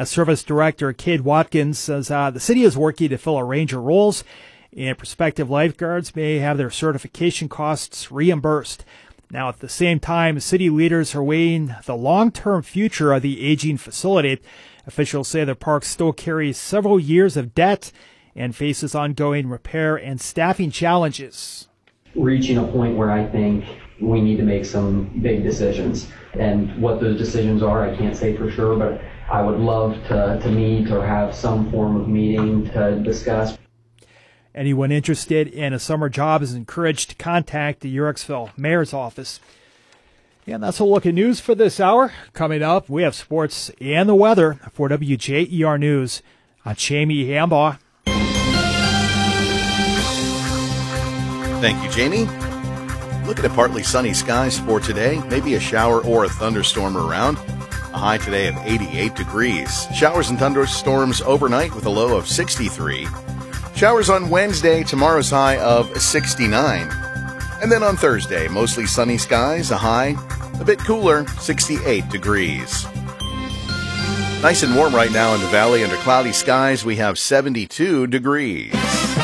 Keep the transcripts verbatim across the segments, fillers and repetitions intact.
As Service Director Cade Watkins says uh, the city is working to fill a range of roles, and prospective lifeguards may have their certification costs reimbursed. Now, at the same time, city leaders are weighing the long-term future of the aging facility. Officials say the park still carries several years of debt and faces ongoing repair and staffing challenges. Reaching a point where I think we need to make some big decisions. And what those decisions are, I can't say for sure, but I would love to, to meet or have some form of meeting to discuss. Anyone interested in a summer job is encouraged to contact the Uhrichsville Mayor's Office. And that's a look at news for this hour. Coming up, we have sports and the weather. For W J E R News, I'm Jamie Hambaugh. Thank you, Jamie. Looking at partly sunny skies for today. Maybe a shower or a thunderstorm around. A high today of eighty-eight degrees. Showers and thunderstorms overnight with a low of sixty-three. Showers on Wednesday, tomorrow's high of sixty-nine. And then on Thursday, mostly sunny skies, a high, a bit cooler, sixty-eight degrees. Nice and warm right now in the valley under cloudy skies. We have seventy-two degrees.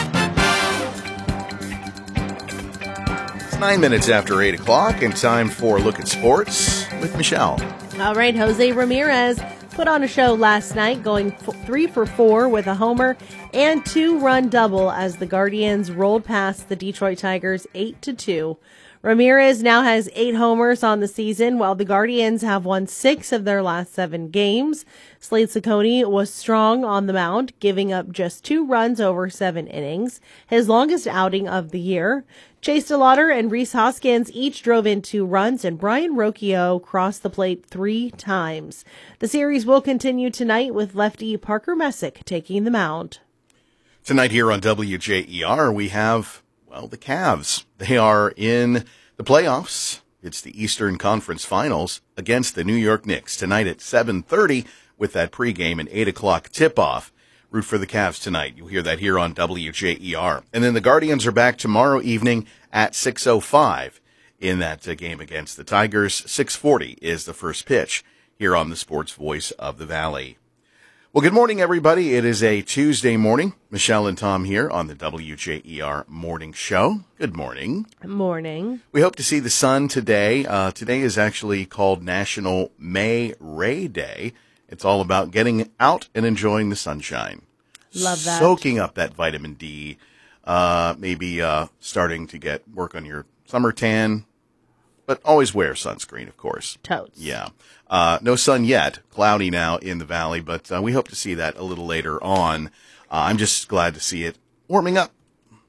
It's nine minutes after eight o'clock and time for a look at sports with Michelle. All right, Jose Ramirez put on a show last night, going f- three for four with a homer and two-run double as the Guardians rolled past the Detroit Tigers eight to two. Ramirez now has eight homers on the season, while the Guardians have won six of their last seven games. Slade Ciccone was strong on the mound, giving up just two runs over seven innings, his longest outing of the year. Chase DeLauder and Rhys Hoskins each drove in two runs, and Brian Rocchio crossed the plate three times. The series will continue tonight with lefty Parker Messick taking the mound. Tonight here on W J E R, we have, well, the Cavs. They are in the playoffs. It's the Eastern Conference Finals against the New York Knicks tonight at seven thirty with that pregame and eight o'clock tip-off. Root for the Cavs tonight. You'll hear that here on W J E R. And then the Guardians are back tomorrow evening at six oh five in that uh, game against the Tigers. six forty is the first pitch here on the Sports Voice of the Valley. Well, good morning, everybody. It is a Tuesday morning. Michelle and Tom here on the W J E R Morning Show. Good morning. Good morning. We hope to see the sun today. Uh, today is actually called National May Ray Day. It's all about getting out and enjoying the sunshine. Love that. Soaking up that vitamin D. Uh, maybe uh, starting to get work on your summer tan. But always wear sunscreen, of course. Totes. Yeah. Uh, no sun yet. Cloudy now in the valley, but uh, we hope to see that a little later on. Uh, I'm just glad to see it warming up.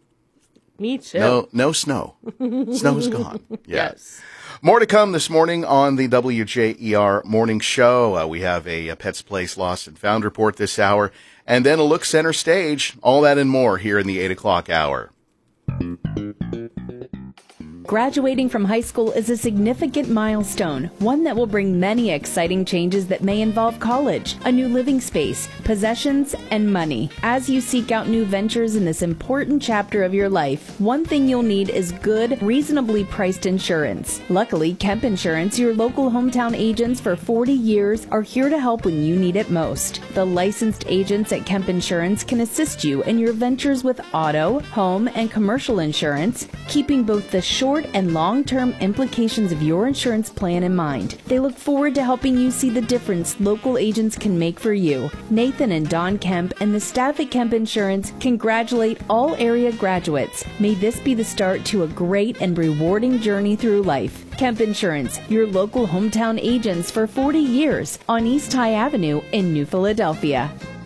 Me too. No, no snow. Snow is gone. Yeah. Yes. More to come this morning on the W J E R Morning Show. Uh, we have a, a Pets Place Lost and Found report this hour, and then a look center stage. All that and more here in the eight o'clock hour. Graduating from high school is a significant milestone, one that will bring many exciting changes that may involve college, a new living space, possessions, and money. As you seek out new ventures in this important chapter of your life, one thing you'll need is good, reasonably priced insurance. Luckily, Kemp Insurance, your local hometown agents for forty years, are here to help when you need it most. The licensed agents at Kemp Insurance can assist you in your ventures with auto, home, and commercial insurance, keeping both the short and long-term implications of your insurance plan in mind. They look forward to helping you see the difference local agents can make for you. Nathan and Dawn Kemp and the staff at Kemp Insurance congratulate all area graduates. May this be the start to a great and rewarding journey through life. Kemp Insurance, your local hometown agents for forty years on East High Avenue in New Philadelphia.